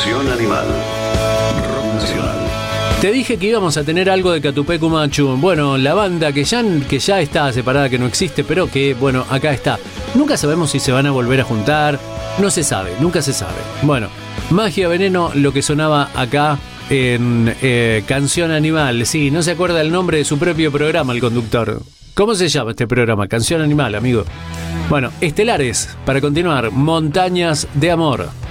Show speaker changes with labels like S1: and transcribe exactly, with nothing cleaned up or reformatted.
S1: Canción Animal. Rock Nacional.
S2: Te dije que íbamos a tener algo de Catupecu Machu. Bueno, la banda que ya, que ya está separada, que no existe, pero que, bueno, acá está. Nunca sabemos si se van a volver a juntar. No se sabe, nunca se sabe. Bueno, Magia Veneno, lo que sonaba acá en eh, Canción Animal. Sí, no se acuerda el nombre de su propio programa, el conductor. ¿Cómo se llama este programa? Canción Animal, amigo. Bueno, Estelares, para continuar, Montañas de Amor.